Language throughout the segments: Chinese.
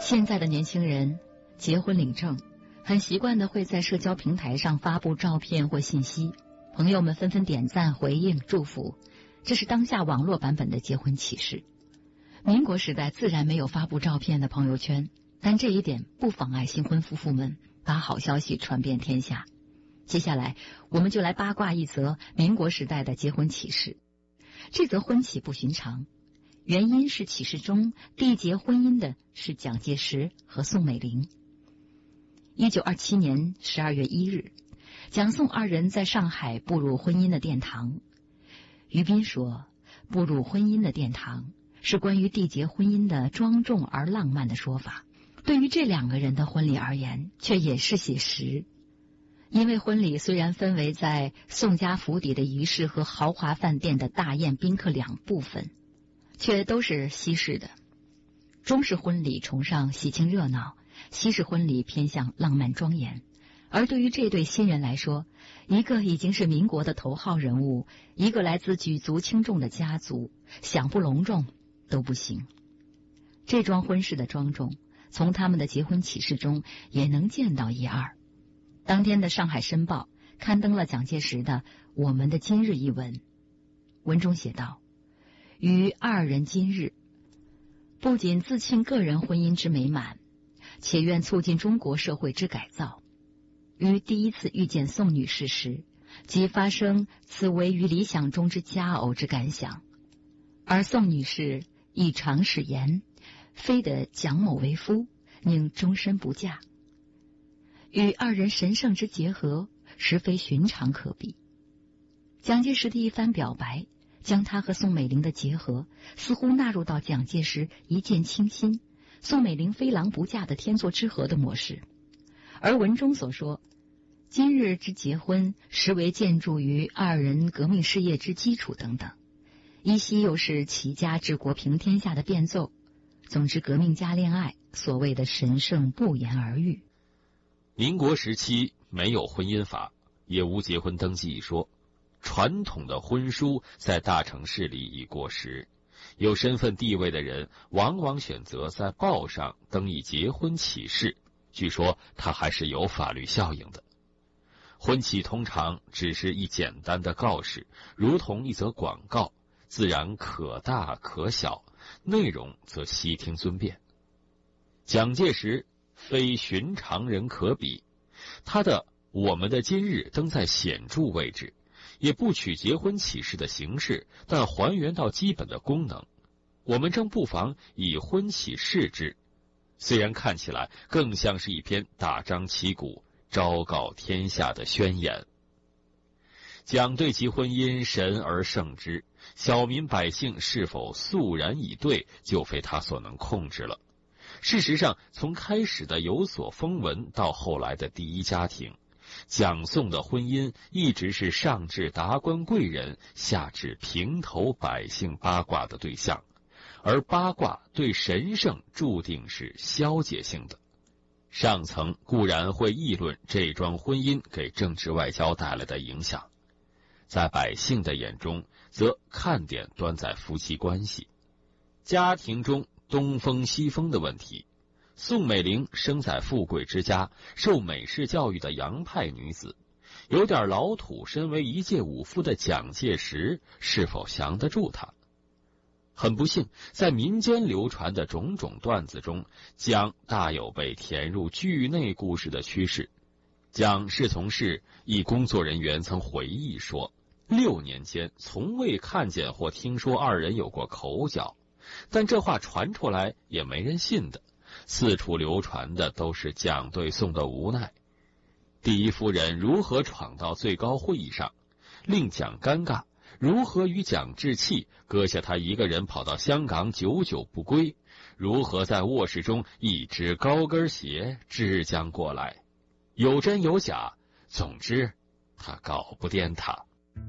现在的年轻人结婚领证，很习惯的会在社交平台上发布照片或信息，朋友们纷纷点赞、回应、祝福，这是当下网络版本的结婚启事。民国时代自然没有发布照片的朋友圈，但这一点不妨碍新婚夫妇们把好消息传遍天下。接下来我们就来八卦一则民国时代的结婚启事。这则婚启不寻常，原因是启事中缔结婚姻的是蒋介石和宋美龄。1927年12月1日，蒋宋二人在上海步入婚姻的殿堂。于斌说，步入婚姻的殿堂是关于缔结婚姻的庄重而浪漫的说法，对于这两个人的婚礼而言却也是写实。因为婚礼虽然分为在宋家府邸的仪式和豪华饭店的大宴宾客两部分，却都是西式的。中式婚礼崇尚喜庆热闹，西式婚礼偏向浪漫庄严。而对于这对新人来说，一个已经是民国的头号人物，一个来自举足轻重的家族，想不隆重都不行。这桩婚事的庄重，从他们的结婚启事中也能见到一二。当天的《上海申报》刊登了蒋介石的《我们的今日》一文，文中写道：于二人今日，不仅自庆个人婚姻之美满，且愿促进中国社会之改造。于第一次遇见宋女士时，即发生此为于理想中之佳偶之感想，而宋女士亦常使言，非得蒋某为夫，宁终身不嫁。与二人神圣之结合，实非寻常可比。蒋介石的一番表白，将他和宋美龄的结合似乎纳入到蒋介石一见倾心，宋美龄非郎不嫁的天作之合的模式。而文中所说，今日之结婚实为建筑于二人革命事业之基础等等，依稀又是齐家治国平天下的变奏。总之，革命加恋爱，所谓的神圣不言而喻。 民国时期没有婚姻法，也无结婚登记一说，传统的婚书在大城市里已过时，有身份地位的人往往选择在报上登以结婚启事，据说它还是有法律效应的。婚启通常只是一简单的告示，如同一则广告，自然可大可小，内容则悉听尊便。蒋介石非寻常人可比，他的我们的今日登在显著位置，也不取结婚启事的形式，但还原到基本的功能。我们正不妨以婚启示之，虽然看起来更像是一篇大张旗鼓昭告天下的宣言。蒋对其婚姻神而圣之，小民百姓是否肃然以对，就非他所能控制了。事实上，从开始的有所风闻到后来的第一家庭，蒋宋的婚姻一直是上至达官贵人，下至平头百姓八卦的对象，而八卦对神圣注定是消解性的。上层固然会议论这桩婚姻给政治外交带来的影响，在百姓的眼中，则看点端在夫妻关系。家庭中东风西风的问题，宋美龄生在富贵之家，受美式教育的洋派女子，有点老土，身为一介武夫的蒋介石是否降得住她？很不幸，在民间流传的种种段子中，蒋大有被填入剧内故事的趋势。蒋侍从室一工作人员曾回忆说，6年间从未看见或听说二人有过口角，但这话传出来也没人信的，四处流传的都是蒋对宋的无奈。第一夫人如何闯到最高会议上，令蒋尴尬，如何与蒋置气，搁下他一个人跑到香港久久不归，如何在卧室中一只高跟鞋支将过来，有真有假，总之他搞不掂他。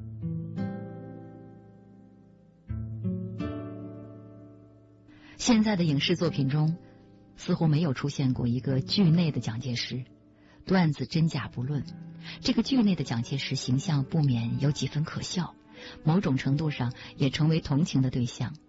现在的影视作品中似乎没有出现过一个剧内的蒋介石，段子真假不论，这个剧内的蒋介石形象不免有几分可笑，某种程度上也成为同情的对象。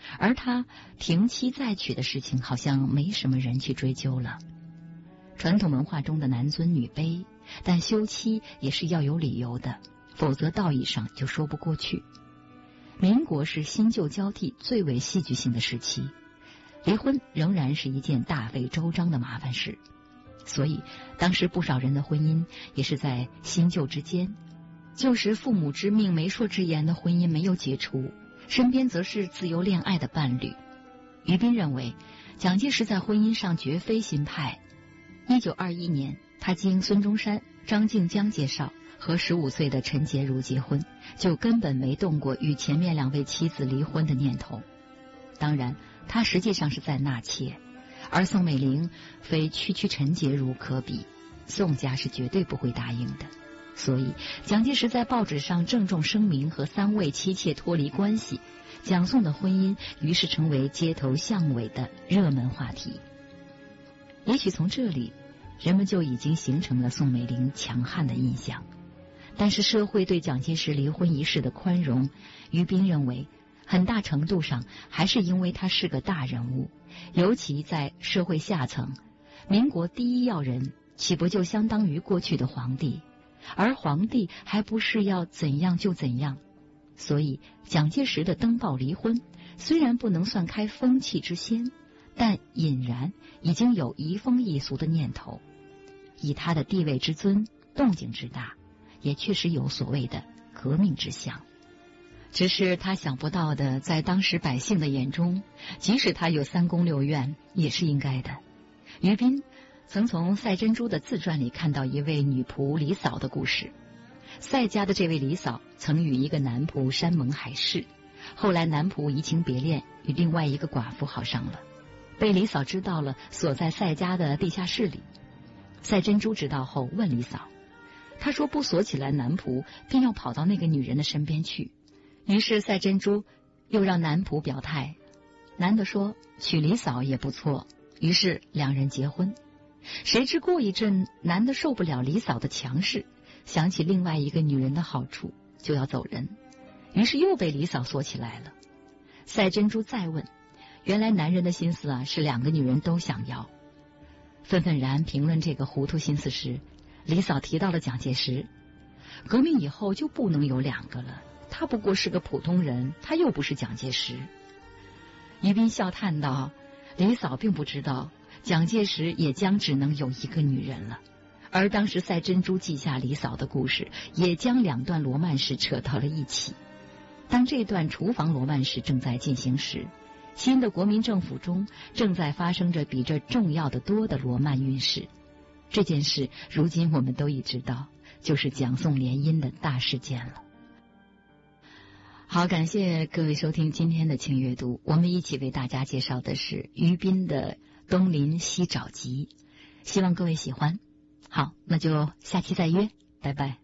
而他停妻再娶的事情好像没什么人去追究了。传统文化中的男尊女卑，但休妻也是要有理由的，否则道义上就说不过去。民国是新旧交替最为戏剧性的时期，离婚仍然是一件大费周章的麻烦事，所以当时不少人的婚姻也是在新旧之间。旧时父母之命媒妁之言的婚姻没有解除，身边则是自由恋爱的伴侣。于斌认为蒋介石在婚姻上绝非新派。1921年，他经孙中山、张静江介绍和15岁的陈洁如结婚，就根本没动过与前面2位妻子离婚的念头。当然，他实际上是在纳妾，而宋美龄非区陈洁如可比，宋家是绝对不会答应的。所以蒋介石在报纸上郑重声明和3位妻妾脱离关系，蒋宋的婚姻于是成为街头巷尾的热门话题。也许从这里，人们就已经形成了宋美龄强悍的印象。但是社会对蒋介石离婚一事的宽容，于斌认为很大程度上还是因为他是个大人物，尤其在社会下层，民国第一要人岂不就相当于过去的皇帝？而皇帝还不是要怎样就怎样。所以蒋介石的登报离婚虽然不能算开风气之先，但隐然已经有移风易俗的念头。以他的地位之尊，动静之大，也确实有所谓的革命之象。只是他想不到的，在当时百姓的眼中，即使他有3宫6院也是应该的。于斌曾从赛珍珠的自传里看到一位女仆李嫂的故事。赛家的这位李嫂曾与一个男仆山盟海誓，后来男仆移情别恋，与另外一个寡妇好上了，被李嫂知道了，锁在赛家的地下室里。赛珍珠知道后问李嫂，他说不锁起来男仆，便要跑到那个女人的身边去。于是赛珍珠又让男仆表态，男的说娶李嫂也不错，于是2人结婚。谁知过一阵，男的受不了李嫂的强势，想起另外一个女人的好处，就要走人，于是又被李嫂锁起来了。赛珍珠再问，原来男人的心思是2个女人都想要。愤愤然评论这个糊涂心思时，李嫂提到了蒋介石，革命以后就不能有2个了，他不过是个普通人，他又不是蒋介石。于斌笑叹道，李嫂并不知道蒋介石也将只能有1个女人了。而当时赛珍珠记下李嫂的故事，也将2段罗曼史扯到了一起。当这段厨房罗曼史正在进行时，新的国民政府中正在发生着比这重要的多的罗曼运势。这件事如今我们都已知道，就是蒋宋联姻的大事件了。好，感谢各位收听今天的轻阅读，我们一起为大家介绍的是于斌的《东林西找集》，希望各位喜欢。好，那就下期再约，拜拜。